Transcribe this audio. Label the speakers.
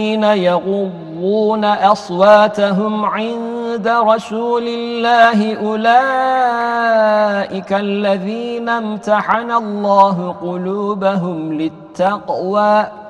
Speaker 1: يغضون أصواتهم عند رسول الله أولئك الذين امتحن الله قلوبهم للتقوى